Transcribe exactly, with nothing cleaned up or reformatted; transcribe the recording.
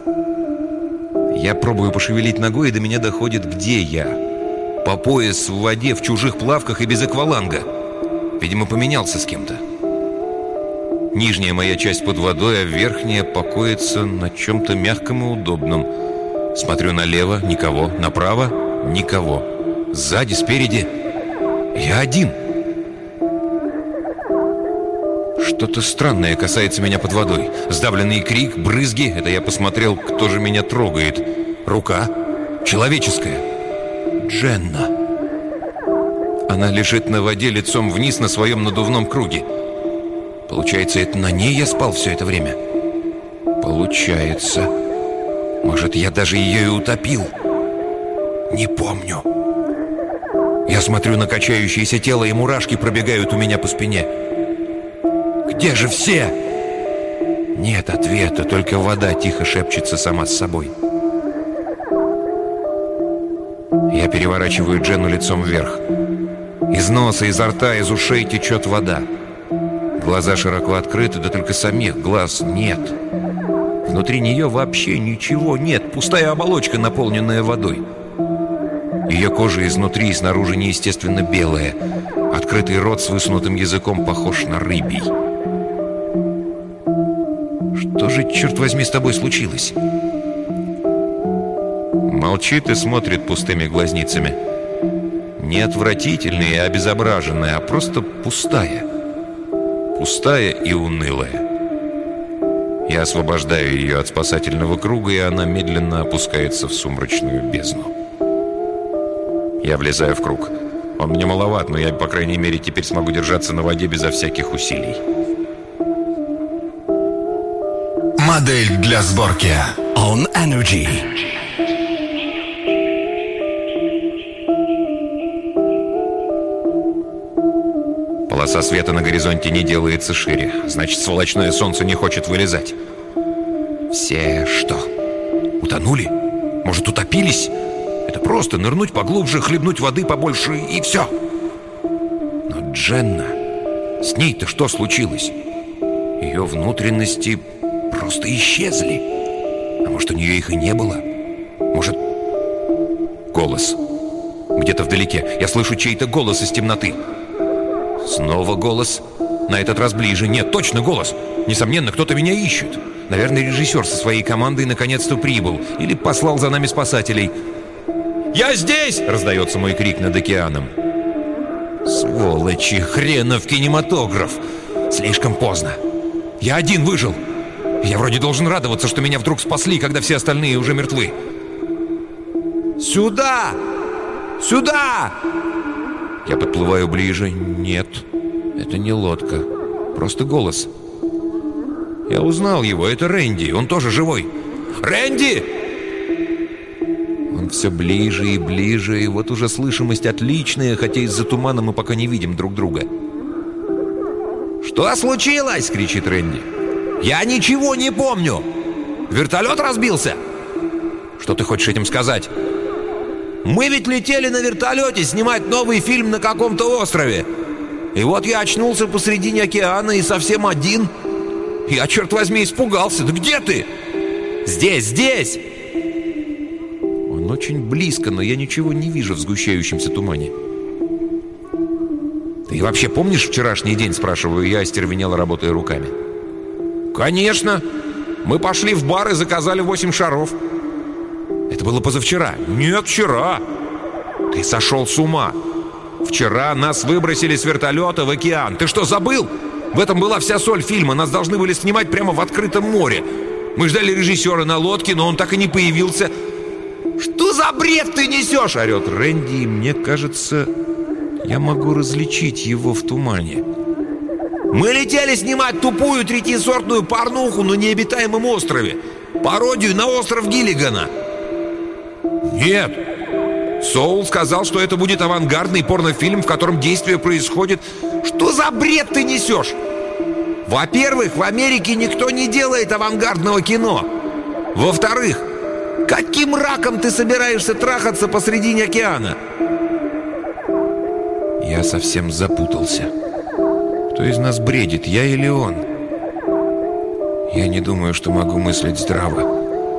Я пробую пошевелить ногой, и до меня доходит, где я. По пояс в воде, в чужих плавках и без акваланга. Видимо, поменялся с кем-то. Нижняя моя часть под водой, а верхняя покоится на чем-то мягком и удобном. Смотрю налево — никого, направо — никого. Сзади, спереди — я один. Что-то странное касается меня под водой. Сдавленный крик, брызги — это я посмотрел, кто же меня трогает. Рука человеческая. Дженна. Она лежит на воде лицом вниз на своем надувном круге. Получается, это на ней я спал все это время? Получается. Может, я даже ее и утопил? Не помню. Я смотрю на качающееся тело, и мурашки пробегают у меня по спине. Где же все? Нет ответа, только вода тихо шепчется сама с собой. Я переворачиваю Дженну лицом вверх. Из носа, изо рта, из ушей течет вода. Глаза широко открыты, да только самих глаз нет. Внутри нее вообще ничего нет. Пустая оболочка, наполненная водой. Ее кожа изнутри и снаружи неестественно белая. Открытый рот с высунутым языком похож на рыбий. Что же, черт возьми, с тобой случилось? Молчит и смотрит пустыми глазницами. Не отвратительная и обезображенная, а просто пустая. Пустая и унылая. Я освобождаю ее от спасательного круга, и она медленно опускается в сумрачную бездну. Я влезаю в круг. Он мне маловат, но я, по крайней мере, теперь смогу держаться на воде безо всяких усилий. Модель для сборки On Energy. Полоса света на горизонте не делается шире. Значит, сволочное солнце не хочет вылезать. Все что? Утонули? Может, утопились? Это просто нырнуть поглубже, хлебнуть воды побольше и все. Но Дженна... С ней-то что случилось? Ее внутренности просто исчезли. А может, у нее их и не было? Может... Голос. Где-то вдалеке. Я слышу чей-то голос из темноты. Снова голос. На этот раз ближе. Нет, точно голос. Несомненно, кто-то меня ищет. Наверное, режиссер со своей командой наконец-то прибыл. Или послал за нами спасателей. «Я здесь!» — раздается мой крик над океаном. Сволочи, хренов кинематограф. Слишком поздно. Я один выжил. Я вроде должен радоваться, что меня вдруг спасли, когда все остальные уже мертвы. «Сюда! Сюда!» Я подплываю ближе. Нет, это не лодка. Просто голос. Я узнал его. Это Рэнди. Он тоже живой. «Рэнди!» Он все ближе и ближе. И вот уже слышимость отличная, хотя из-за тумана мы пока не видим друг друга. «Что случилось?» — кричит Рэнди. «Я ничего не помню! Вертолет разбился?» «Что ты хочешь этим сказать?» «Мы ведь летели на вертолете снимать новый фильм на каком-то острове. И вот я очнулся посредине океана и совсем один. Я, черт возьми, испугался. Да где ты?» «Здесь, здесь!» Он очень близко, но я ничего не вижу в сгущающемся тумане. «Ты вообще помнишь вчерашний день?» — спрашиваю я, остервенело работая руками. «Конечно! Мы пошли в бар и заказали восемь шаров». «Это было позавчера». «Нет, вчера». «Ты сошел с ума. Вчера нас выбросили с вертолета в океан. Ты что, забыл? В этом была вся соль фильма. Нас должны были снимать прямо в открытом море. Мы ждали режиссера на лодке, но он так и не появился». «Что за бред ты несешь?» — орет Рэнди, и мне кажется, я могу различить его в тумане. «Мы летели снимать тупую третьесортную порнуху на необитаемом острове. Пародию на остров Гиллигана». «Нет. Соул сказал, что это будет авангардный порнофильм, в котором действие происходит...» «Что за бред ты несешь? Во-первых, в Америке никто не делает авангардного кино. Во-вторых, каким раком ты собираешься трахаться посредине океана?» Я совсем запутался. Кто из нас бредит, я или он? Я не думаю, что могу мыслить здраво.